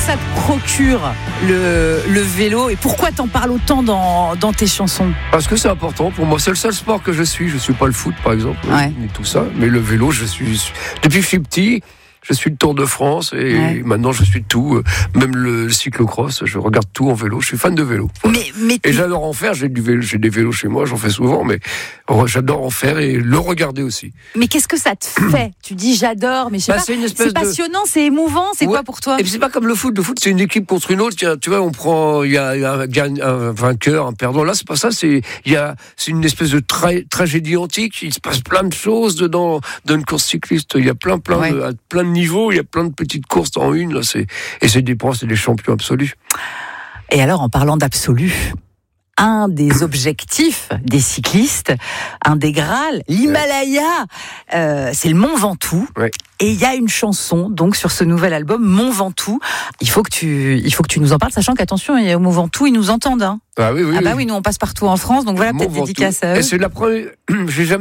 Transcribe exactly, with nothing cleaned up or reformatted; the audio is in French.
ça te procure le, le vélo et pourquoi t'en parles autant dans, dans tes chansons? Parce que c'est important pour moi. C'est le seul sport que je suis. Je suis pas le foot, par exemple, ouais. ni tout ça. Mais le vélo, je suis depuis que je suis petit. Je suis le Tour de France et ouais. maintenant je suis tout, même le cyclocross, je regarde tout en vélo, je suis fan de vélo. Voilà. Mais, mais et j'adore en faire, j'ai, du vélo, j'ai des vélos chez moi, j'en fais souvent, mais j'adore en faire et le regarder aussi. Mais qu'est-ce que ça te fait? Tu dis j'adore, mais je sais bah, pas, c'est, une espèce c'est passionnant, de... c'est émouvant, c'est ouais. quoi pour toi? Et puis c'est pas comme le foot, le foot c'est une équipe contre une autre, tu vois, on prend, il y a, y a un, un vainqueur, un perdant, là c'est pas ça, c'est, il y a, c'est une espèce de tra- tragédie antique, il se passe plein de choses dedans, dans une course cycliste, il y a plein, plein, ouais. de, à plein de niveaux, il y a plein de petites courses en une, là, c'est, et c'est des pros, c'est des champions absolus. Et alors, en parlant d'absolu, un des objectifs des cyclistes, un des Graals, l'Himalaya, euh, c'est le Mont Ventoux. Ouais. Et il y a une chanson, donc, sur ce nouvel album, Mont Ventoux. Il faut que tu, il faut que tu nous en parles, sachant qu'attention, au Mont Ventoux, ils nous entendent, hein. Ah oui, oui. Ah bah oui, oui, nous on passe partout en France, donc voilà, Mont peut-être Ventoux. Dédicace à eux. Et c'est la première, j'ai jamais